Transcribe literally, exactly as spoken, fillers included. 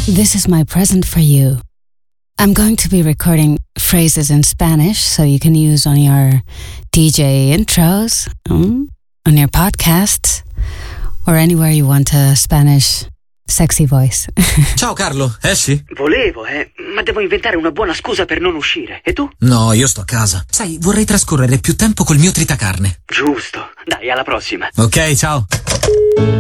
This is my present for you. I'm going to be recording phrases in Spanish so you can use on your D J intros, mm, on your podcasts, or anywhere you want a Spanish sexy voice. Ciao Carlo, esci? Volevo, eh, ma devo inventare una buona scusa per non uscire. E tu? No, io sto a casa. Sai, vorrei trascorrere più tempo col mio tritacarne. Giusto. Dai, alla prossima. Ok, ciao.